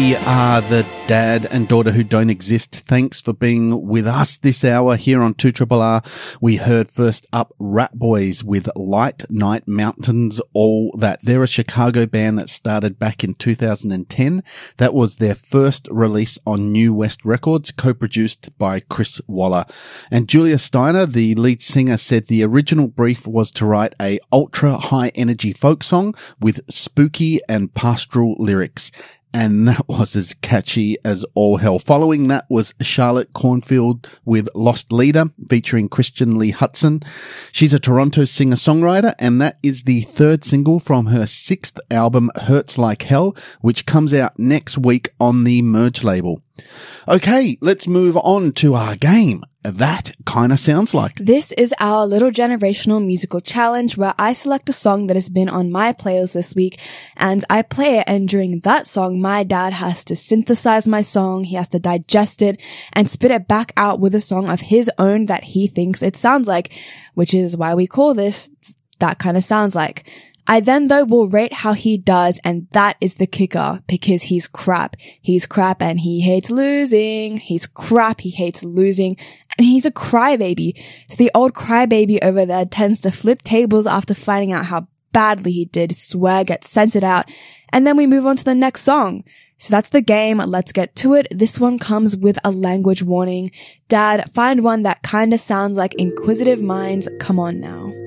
We are the dad and daughter who don't exist. Thanks for being with us this hour here on 2RRR. We heard first up Rat Boys with Light Night Mountains, All That. They're a Chicago band that started back in 2010. That was their first release on New West Records, co-produced by Chris Waller. And Julia Steiner, the lead singer, said the original brief was to write a ultra high energy folk song with spooky and pastoral lyrics. And that was as catchy as all hell. Following that was Charlotte Cornfield with Lost Leader featuring Christian Lee Hudson. She's a Toronto singer-songwriter, and that is the third single from her sixth album, Hurts Like Hell, which comes out next week on the Merge label. Okay, let's move on to our game. That kind of sounds like. This is our little generational musical challenge where I select a song that has been on my playlist this week and I play it, and during that song, my dad has to synthesize my song, he has to digest it and spit it back out with a song of his own that he thinks it sounds like, which is why we call this That Kind of Sounds Like. I then, though, will rate how he does, and that is the kicker, because he's crap. He's crap and he hates losing. He's crap, he hates losing, and he's a crybaby. So the old crybaby over there tends to flip tables after finding out how badly he did, swear, get censored out, and then we move on to the next song. So that's the game. Let's get to it. This one comes with a language warning. Dad, find one that kinda sounds like Inquisitive Minds. Come on now.